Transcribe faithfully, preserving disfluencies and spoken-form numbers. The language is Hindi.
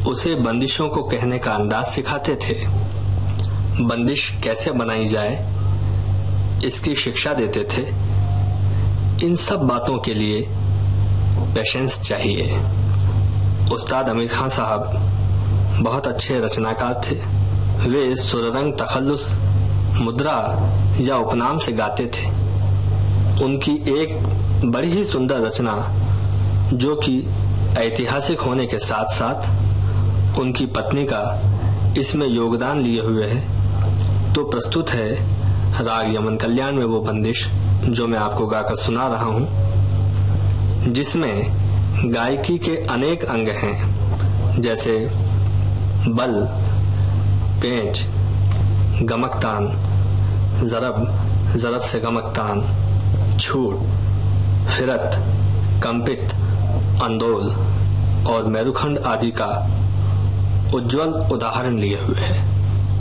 उसे बंदिशों को कहने का अंदाज सिखाते थे। बंदिश कैसे बनाई जाए इसकी शिक्षा देते थे। इन सब बातों के लिए पेशेंस चाहिए। उस्ताद अमीर खान साहब बहुत अच्छे रचनाकार थे। वे सुररंग, तखल्लुस, मुद्रा या उपनाम से गाते थे। उनकी एक बड़ी ही सुंदर रचना जो कि ऐतिहासिक होने के साथ साथ उनकी पत्नी का इसमें योगदान लिए हुए है, तो प्रस्तुत है राग यमन कल्याण में वो बंदिश जो मैं आपको गाकर सुना रहा हूं, जिसमें गायकी के अनेक अंग हैं, जैसे बल, पेंच, गमकतान, जरब, जरब से गमकतान, छूट, फिरत, कंपित, अंदोल और मेरुखंड आदि का उज्जवल उदाहरण लिए हुए है।